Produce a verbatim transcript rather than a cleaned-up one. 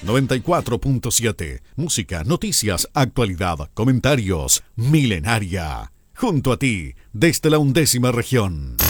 noventa y cuatro punto siete. Música, noticias, actualidad, comentarios. Milenaria. Junto a ti, desde la undécima región.